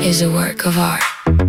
is a work of art.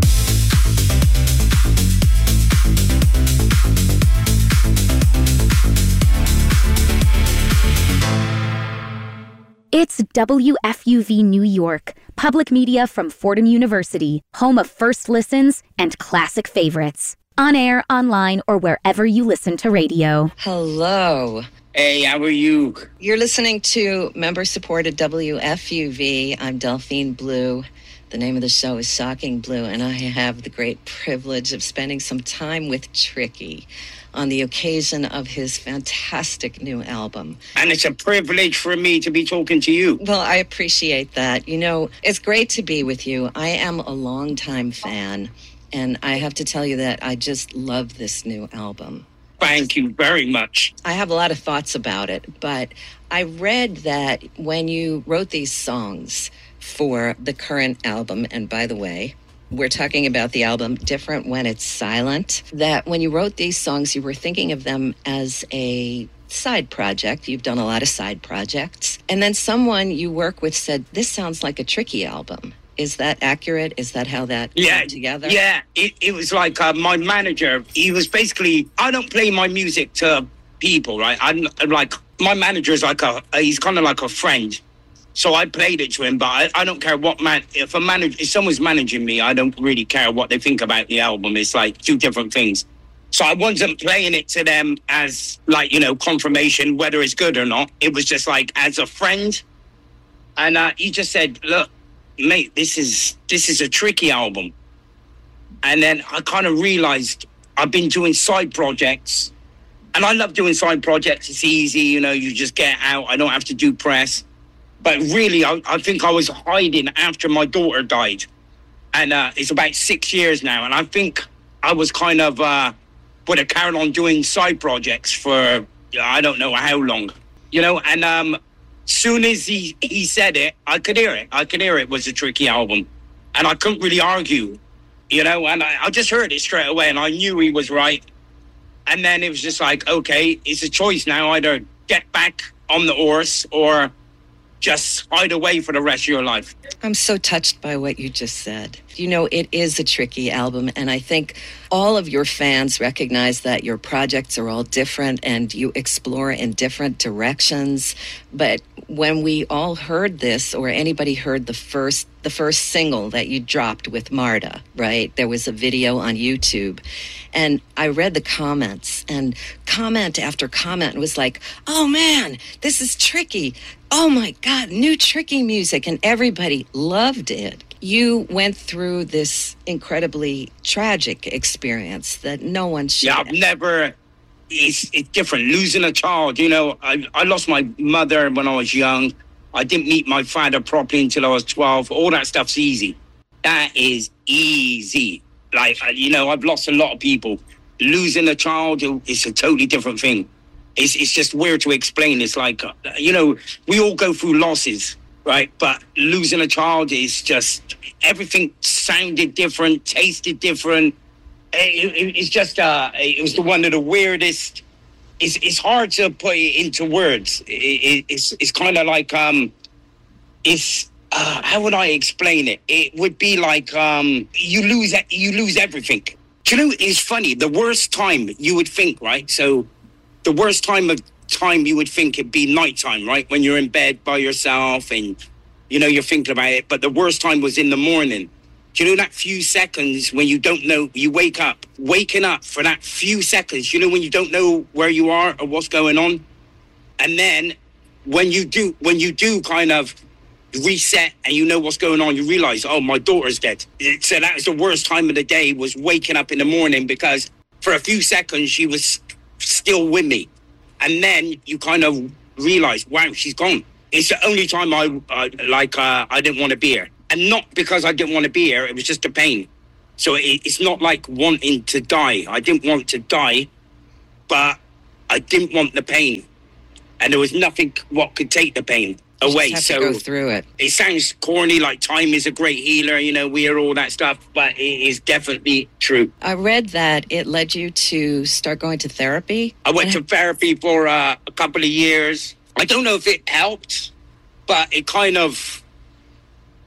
It's WFUV New York, public media from Fordham University, home of first listens and classic favorites. On air, online, or wherever you listen to radio. Hello. Hey, how are you? You're listening to member-supported WFUV. I'm Delphine Blue. The name of the show is Shocking Blue, and I have the great privilege of spending some time with Tricky on the occasion of his fantastic new album. And it's a privilege for me to be talking to you. Well, I appreciate that. You know, it's great to be with you. I am a longtime fan, and I have to tell you that I just love this new album. Thank you very much. I have a lot of thoughts about it, but I read that when you wrote these songs for the current album, and by the way, we're talking about the album Different When It's Silent, that when you wrote these songs, you were thinking of them as a side project. You've done a lot of side projects. And then someone you work with said, this sounds like a Tricky album. Is that accurate? Is that how that came together? Yeah, it was like my manager, he was basically, I don't play my music to people, right? I'm like, my manager is like he's kind of like a friend. So I played it to him, but I don't care what if someone's managing me, I don't really care what they think about the album. It's like two different things. So I wasn't playing it to them as like, you know, confirmation, whether it's good or not. It was just like as a friend. And he just said, look, mate, this is a Tricky album. And then I kind of realized I've been doing side projects. And I love doing side projects. It's easy, you know, you just get out. I don't have to do press. But really, I think I was hiding after my daughter died. And it's about 6 years now. And I think I was kind of would have carried on doing side projects for, I don't know how long. You know, and soon as he said it, I could hear it. I could hear it was a Tricky album. And I couldn't really argue, you know. And I just heard it straight away. And I knew he was right. And then it was just like, okay, it's a choice now. Either get back on the horse or just hide away for the rest of your life. I'm so touched by what you just said. You know, it is a Tricky album, and I think all of your fans recognize that your projects are all different and you explore in different directions. But when we all heard this, or anybody heard the first single that you dropped with Marta, right? There was a video on YouTube, and I read the comments, and comment after comment was like, oh man, this is Tricky. Oh my God, new Tricky music, and everybody loved it. You went through this incredibly tragic experience that no one should. Yeah, I've never, it's different. Losing a child, you know, I lost my mother when I was young. I didn't meet my father properly until I was 12. All that stuff's easy. That is easy. Like, you know, I've lost a lot of people. Losing a child is a totally different thing. It's just weird to explain. It's like, you know, we all go through losses, right? But losing a child is just, everything sounded different, tasted different. It's just, it was one of the weirdest. It's hard to put it into words. It's kind of like, how would I explain it? It would be like, you lose everything. Do you know, it's funny, the worst time you would think, right? So the worst time you would think it'd be nighttime, right? When you're in bed by yourself and, you know, you're thinking about it. But the worst time was in the morning. Do you know that few seconds when you don't know, you waking up for that few seconds, you know, when you don't know where you are or what's going on? And then when you do kind of reset and you know what's going on, you realize, oh, my daughter's dead. So that was the worst time of the day, was waking up in the morning, because for a few seconds she was still with me. And then you kind of realize, wow, she's gone. It's the only time I didn't want to be here. And not because I didn't want to be here, it was just the pain. So it's not like wanting to die. I didn't want to die, but I didn't want the pain. And there was nothing what could take the pain away. You just have to go through it. It sounds corny, like time is a great healer, you know, we hear all that stuff, but it is definitely true. I read that it led you to start going to therapy. I went to therapy for a couple of years. I don't know if it helped, but it kind of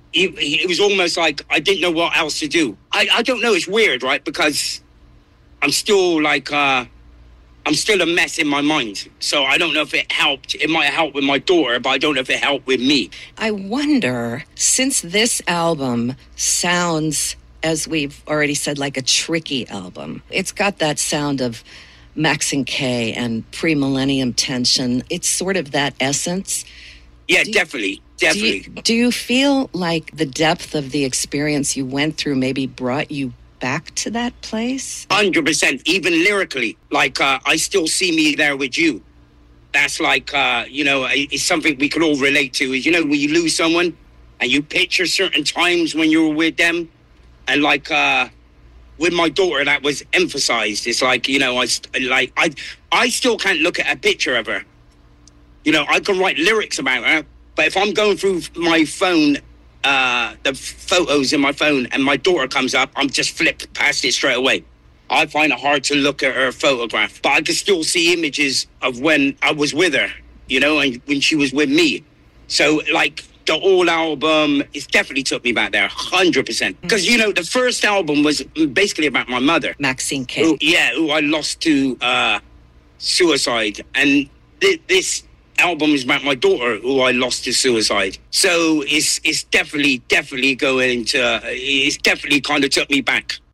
it was almost like I didn't know what else to do. I don't know. It's weird, right? Because I'm still like, I'm still a mess in my mind. So I don't know if it helped. It might have helped with my daughter, but I don't know if it helped with me. I wonder, since this album sounds, as we've already said, like a tricky album, it's got that sound of Max and Kay and pre-millennium tension. It's sort of that essence. Yeah, definitely. Do you feel like the depth of the experience you went through maybe brought you back to that place? 100%, even lyrically. Like, I still see me there with you. That's like, it's something we could all relate to. Is, when you lose someone and you picture certain times when you were with them. And like, with my daughter, that was emphasized. It's like, I still can't look at a picture of her. I can write lyrics about her, but if I'm going through my phone, the photos in my phone, and my daughter comes up, I'm just flipped past it straight away. I find it hard to look at her photograph, but I can still see images of when I was with her, and when she was with me. So, like, the whole album, it definitely took me back there, 100%. Because, the first album was basically about my mother. Maxine Kay. Who I lost to suicide. And this album is about my daughter, who I lost to suicide. So it's definitely going to, it's definitely kind of took me back.